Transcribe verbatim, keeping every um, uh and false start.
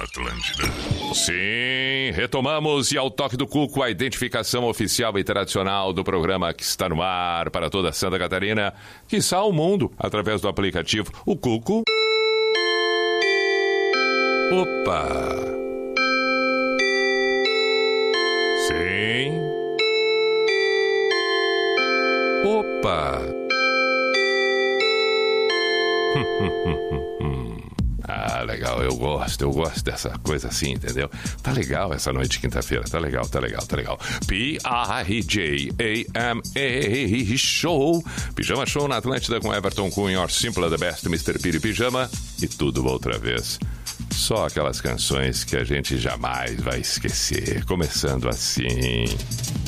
Atlântida. Sim, retomamos e ao toque do cuco a identificação oficial e tradicional do programa que está no ar para toda Santa Catarina, quiçá o mundo, através do aplicativo O Cuco. Opa! Sim. Opa! Ah, legal, eu gosto, eu gosto dessa coisa assim, entendeu? Tá legal essa noite de quinta-feira, tá legal, tá legal, tá legal. P I J A M A Show, Pijama Show na Atlântida com Everton Cunha, Or Simple the Best, mister Piri Pijama e tudo outra vez. Só aquelas canções que a gente jamais vai esquecer, começando assim...